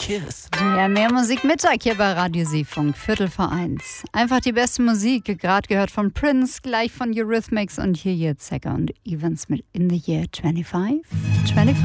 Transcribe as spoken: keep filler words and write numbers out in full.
Kiss. Ja, mehr Musik Mittag hier bei Radio Seefunk, Viertel vor eins. Einfach die beste Musik, gerade gehört von Prince, gleich von Eurythmics und hier jetzt Second Evans mit In the Year fünfundzwanzig. fünfundzwanzig.